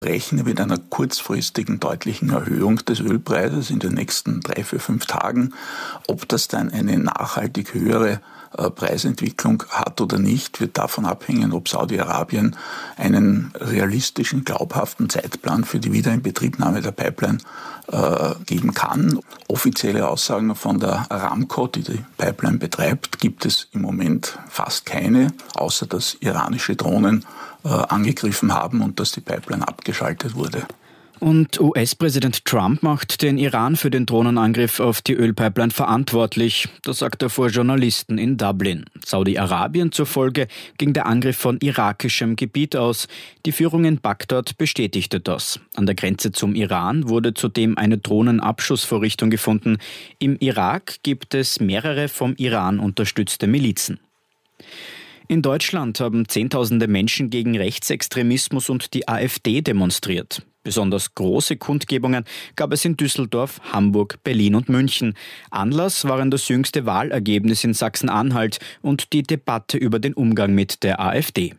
rechne mit einer kurzfristigen deutlichen Erhöhung des Ölpreises in den nächsten 3, 4, 5 Tagen. Ob das dann eine nachhaltig höhere Preisentwicklung hat oder nicht, wird davon abhängen, ob Saudi-Arabien einen realistischen, glaubhaften Zeitplan für die Wiederinbetriebnahme der Pipeline geben kann. Offizielle Aussagen von der Aramco, die die Pipeline betreibt, gibt es im Moment fast keine, außer dass iranische Drohnen angegriffen haben und dass die Pipeline abgeschaltet wurde. Und US-Präsident Trump macht den Iran für den Drohnenangriff auf die Ölpipeline verantwortlich. Das sagt er vor Journalisten in Dublin. Saudi-Arabien zufolge ging der Angriff von irakischem Gebiet aus. Die Führung in Bagdad bestätigte das. An der Grenze zum Iran wurde zudem eine Drohnenabschussvorrichtung gefunden. Im Irak gibt es mehrere vom Iran unterstützte Milizen. In Deutschland haben Zehntausende Menschen gegen Rechtsextremismus und die AfD demonstriert. Besonders große Kundgebungen gab es in Düsseldorf, Hamburg, Berlin und München. Anlass waren das jüngste Wahlergebnis in Sachsen-Anhalt und die Debatte über den Umgang mit der AfD.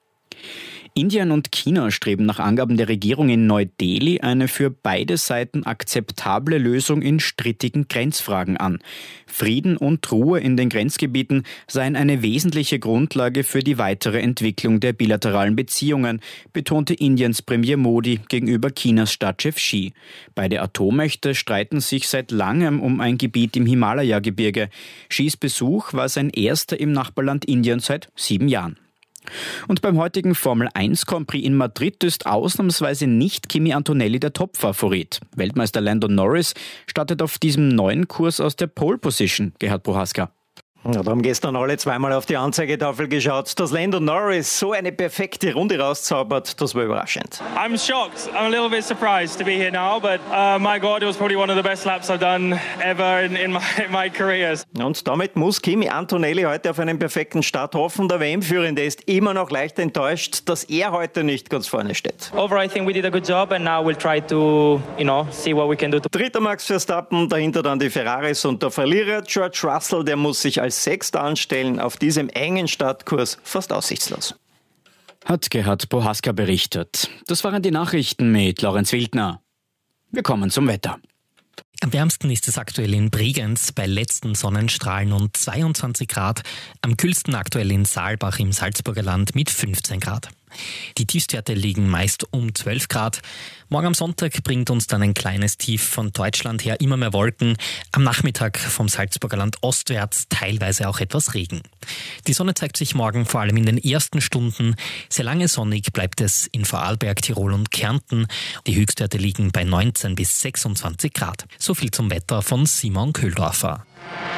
Indien und China streben nach Angaben der Regierung in Neu-Delhi eine für beide Seiten akzeptable Lösung in strittigen Grenzfragen an. Frieden und Ruhe in den Grenzgebieten seien eine wesentliche Grundlage für die weitere Entwicklung der bilateralen Beziehungen, betonte Indiens Premier Modi gegenüber Chinas Staatschef Xi. Beide Atommächte streiten sich seit langem um ein Gebiet im Himalaya-Gebirge. Xis Besuch war sein erster im Nachbarland Indien seit 7 Jahren. Und beim heutigen Formel-1 Grand Prix in Madrid ist ausnahmsweise nicht Kimi Antonelli der Top-Favorit. Weltmeister Lando Norris startet auf diesem neuen Kurs aus der Pole Position. Gerhard Prohaska. Ja, da haben gestern alle zweimal auf die Anzeigetafel geschaut. Dass Lando Norris so eine perfekte Runde rauszaubert, das war überraschend. I'm shocked. I'm a little bit surprised to be here now, but my God, it was probably one of the best laps I've done ever in my career. Und damit muss Kimi Antonelli heute auf einen perfekten Start hoffen. Der WM-Führende ist immer noch leicht enttäuscht, dass er heute nicht ganz vorne steht. Overall, I think we did a good job and now we'll try to, see what we can do. Dritter Max Verstappen, dahinter dann die Ferraris und der Verlierer George Russell, der muss sich als Sechster anstellen, auf diesem engen Startkurs fast aussichtslos. Hat Gerhard Prohaska berichtet. Das waren die Nachrichten mit Lorenz Wildner. Wir kommen zum Wetter. Am wärmsten ist es aktuell in Bregenz bei letzten Sonnenstrahlen und 22 Grad. Am kühlsten aktuell in Saalbach im Salzburger Land mit 15 Grad. Die Tiefstwerte liegen meist um 12 Grad. Morgen am Sonntag bringt uns dann ein kleines Tief von Deutschland her immer mehr Wolken. Am Nachmittag vom Salzburger Land ostwärts teilweise auch etwas Regen. Die Sonne zeigt sich morgen vor allem in den ersten Stunden. Sehr lange sonnig bleibt es in Vorarlberg, Tirol und Kärnten. Die Höchstwerte liegen bei 19 bis 26 Grad. So viel zum Wetter von Simon Köhldorfer.